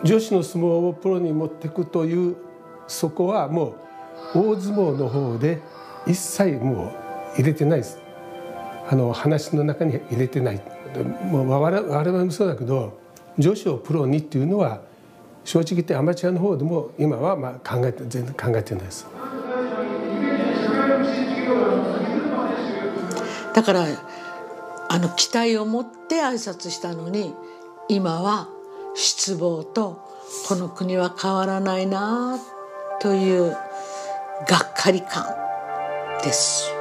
女子の相撲をプロに持っていくという、そこはもう大相撲の方で一切もう入れてないです。話の中に入れてない。もう我々もそうだけど、女子をプロにっていうのは正直言ってアマチュアの方でも今は全然考えてないです。 だから期待を持って挨拶したのに、今は失望とこの国は変わらないなというがっかり感です。